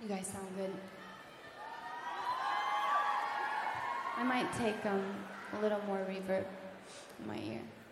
You guys sound good. I might take a little more reverb in my ear.